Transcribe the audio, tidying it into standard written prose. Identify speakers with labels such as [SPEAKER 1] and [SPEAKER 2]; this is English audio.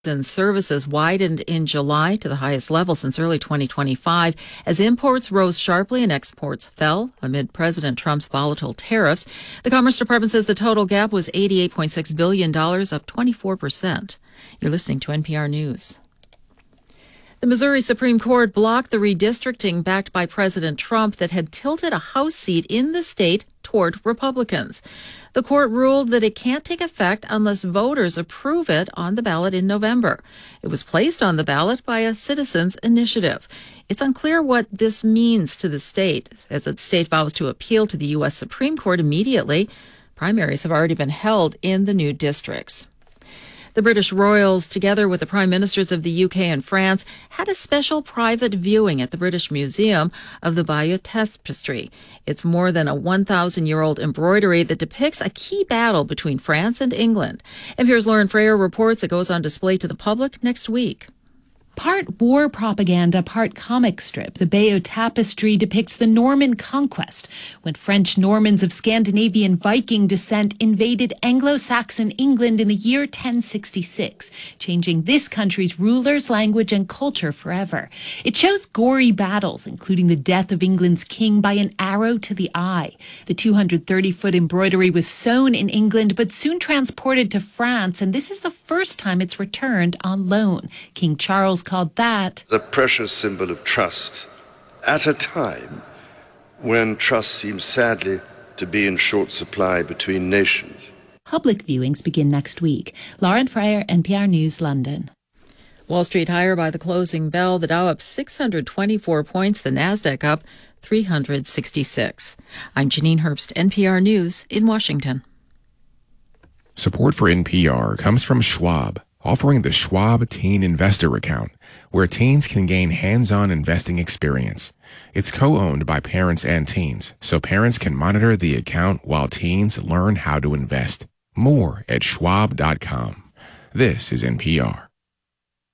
[SPEAKER 1] and services widened in July to the highest level since early 2025 as imports rose sharply and exports fell amid President Trump's volatile tariffs. The Commerce Department says the total gap was $88.6 billion, up 24%. You're listening to NPR News. The Missouri Supreme Court blocked the redistricting backed by President Trump that had tilted a House seat in the state toward Republicans. The court ruled that it can't take effect unless voters approve it on the ballot in November. It was placed on the ballot by a citizens' initiative. It's unclear what this means to the state, as the state vows to appeal to the U.S. Supreme Court immediately. Primaries have already been held in the new districts. The British royals, together with the prime ministers of the UK and France, had a special private viewing at the British Museum of the Bayeux Tapestry. It's more than a 1,000-year-old embroidery that depicts a key battle between France and England. NPR's Lauren Freyer reports it goes on display to the public next week.
[SPEAKER 2] Part war propaganda, part comic strip, the Bayeux Tapestry depicts the Norman conquest, when French Normans of Scandinavian Viking descent invaded Anglo-Saxon England in the year 1066, changing this country's rulers, language, and culture forever. It shows gory battles, including the death of England's king by an arrow to the eye. The 230-foot embroidery was sewn in England, but soon transported to France, and this is the first time it's returned on loan. King Charles called that
[SPEAKER 3] the precious symbol of trust at a time when trust seems sadly to be in short supply between nations.
[SPEAKER 2] Public viewings begin next week. Lauren Freyer, NPR News, London.
[SPEAKER 1] Wall Street higher by the closing bell. The Dow up 624 points. The Nasdaq up 366. I'm Janine Herbst, NPR News in Washington.
[SPEAKER 4] Support for NPR comes from Schwab, offering the Schwab Teen Investor Account, where teens can gain hands-on investing experience. It's co-owned by parents and teens, so parents can monitor the account while teens learn how to invest. More at schwab.com. This is NPR.